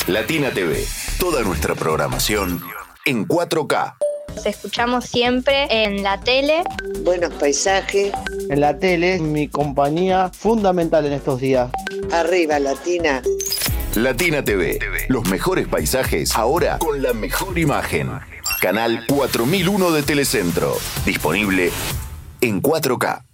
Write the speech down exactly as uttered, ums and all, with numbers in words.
Latina T V, toda nuestra programación en cuatro K. Nos escuchamos siempre en la tele. Buenos paisajes. En la tele, mi compañía fundamental en estos días. Arriba, Latina. Latina T V, los mejores paisajes, ahora con la mejor imagen. Canal cuatro mil uno de Telecentro, disponible en cuatro K.